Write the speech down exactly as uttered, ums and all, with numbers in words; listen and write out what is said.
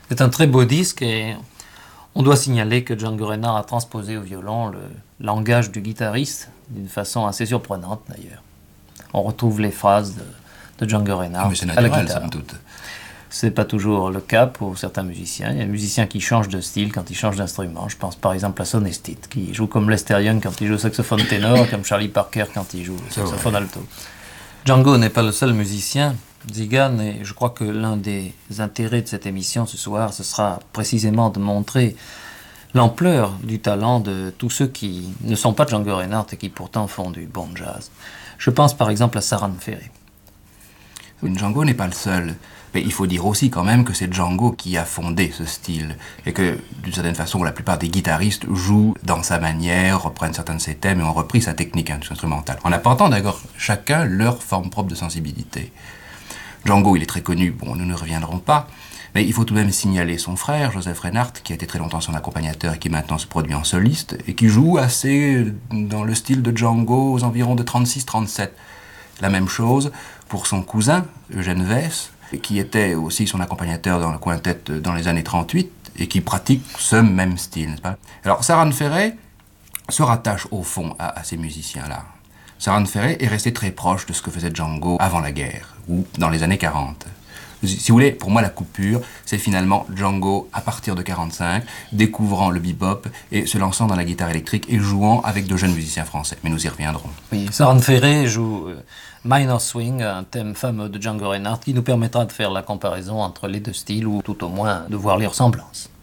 C'est un très beau disque et on doit signaler que Django Reinhardt a transposé au violon le langage du guitariste d'une façon assez surprenante d'ailleurs. On retrouve les phrases de, de Django Reinhardt mais à la naturel, guitare. somme toute. C'est pas toujours le cas pour certains musiciens. Il y a des musiciens qui changent de style quand ils changent d'instrument. Je pense par exemple à Sonny Stitt, qui joue comme Lester Young quand il joue saxophone ténor, comme Charlie Parker quand il joue saxophone alto. Django n'est pas le seul musicien, Zigan, et je crois que l'un des intérêts de cette émission ce soir, ce sera précisément de montrer l'ampleur du talent de tous ceux qui ne sont pas Django Reinhardt et qui pourtant font du bon jazz. Je pense par exemple à Saran Ferré. Django n'est pas le seul. Mais il faut dire aussi quand même que c'est Django qui a fondé ce style. Et que, d'une certaine façon, la plupart des guitaristes jouent dans sa manière, reprennent certains de ses thèmes et ont repris sa technique instrumentale. En apportant d'ailleurs chacun leur forme propre de sensibilité. Django, il est très connu, bon, nous ne reviendrons pas, mais il faut tout de même signaler son frère, Joseph Reinhardt, qui a été très longtemps son accompagnateur et qui maintenant se produit en soliste, et qui joue assez dans le style de Django aux environs de trente-six trente-sept. La même chose pour son cousin, Eugène Weiss, qui était aussi son accompagnateur dans le quintet dans les années trente-huit, et qui pratique ce même style, n'est-ce pas? Alors, Saran Ferré se rattache au fond à, à ces musiciens-là. Saran Ferré est resté très proche de ce que faisait Django avant la guerre, ou dans les années quarante. Si vous voulez, pour moi, la coupure, c'est finalement Django, à partir de quarante-cinq, découvrant le bebop et se lançant dans la guitare électrique et jouant avec de jeunes musiciens français. Mais nous y reviendrons. Oui, Saran Ferré joue euh, Minor Swing, un thème fameux de Django Reinhardt qui nous permettra de faire la comparaison entre les deux styles, ou tout au moins de voir les ressemblances.